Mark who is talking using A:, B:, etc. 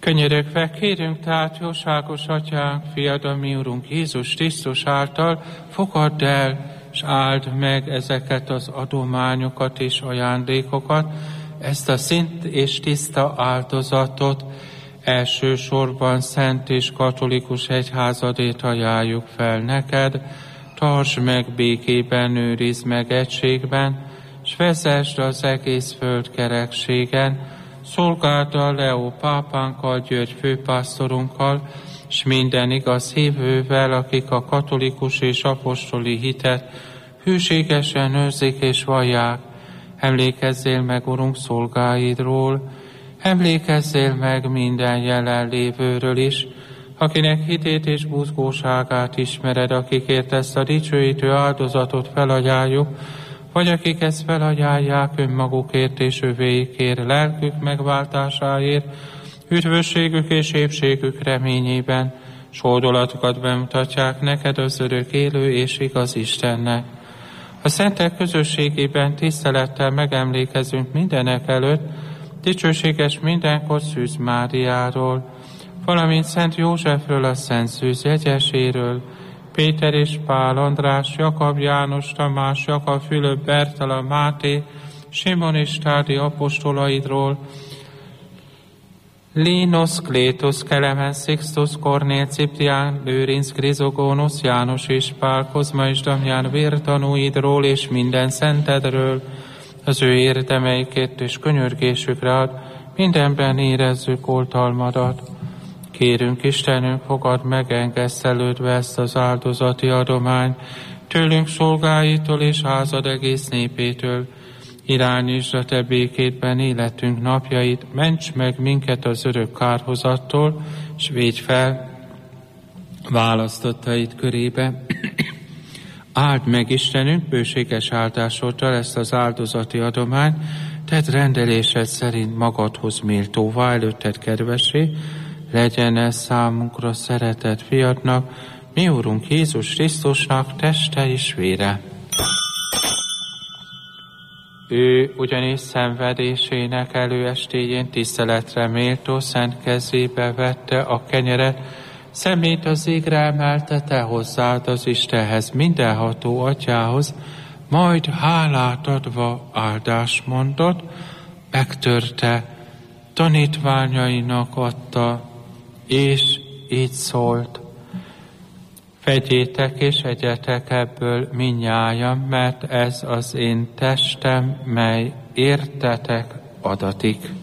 A: Könyörögve kérünk tehát, jóságos Atyánk, Fiad, a mi Urunk Jézus Krisztus által, fogadd el, és áld meg ezeket az adományokat és ajándékokat, ezt a szint és tiszta áldozatot, elsősorban szent és katolikus egyházadét ajánljuk fel neked, tartsd meg békében, őrizd meg egységben, s vezesd az egész föld kerekségen, szolgáld Leó pápánkkal, György főpásztorunkkal, s minden igaz hívővel, akik a katolikus és apostoli hitet hűségesen őrzik és vallják. Emlékezzél meg, Urunk, szolgáidról, emlékezzél meg minden jelenlévőről is, akinek hitét és buzgóságát ismered, akikért ezt a dicsőítő áldozatot felajánljuk, vagy akik ezt felajánlják önmagukért és övéikért, lelkük megváltásáért, üdvösségük és épségük reményében, s oldalatukat bemutatják neked az örök élő és igaz Istennek. A szentek közösségében tisztelettel megemlékezünk mindenek előtt dicsőséges mindenkor Szűz Máriáról, valamint Szent Józsefről, a Szent Szűz jegyeséről, Péter és Pál, András, Jakab, János, Tamás, Jakab, Fülöp, Bertalan, Máté, Simon és Tádi apostolaidról, Linus, Klétus, Kelemen, Sixtus, Kornél, Ciprián, Lőrinc, Krizogónusz, János és Pál, Kozma és Damján vértanúidról és minden szentedről, az ő érdemeikért és könyörgésükre ad, mindenben érezzük oltalmadat. Kérünk, Istenünk, fogadd meg engesztelődve ezt az áldozati adományt, tőlünk szolgáitól és házad egész népétől. Irányítsd a te békédben életünk napjait, ments meg minket az örök kárhozattól, s védj fel választottait körébe. Áld meg, Istenünk, bőséges áldásodtal ezt az áldozati adományt, tedd rendelésed szerint magadhoz méltóvá, előtted kedvessé, legyen ez számunkra szeretett fiadnak, mi Urunk Jézus Krisztusnak teste és vére. Ő ugyanis szenvedésének előestéjén tiszteletre méltó szent kezébe vette a kenyeret, szemét az égre emelte, te hozzád az Istenhez, mindenható Atyához, majd hálát adva áldást mondott, megtörte, tanítványainak adta, és így szólt: vegyétek és egyetek ebből mindnyájan, mert ez az én testem, mely értetek adatik.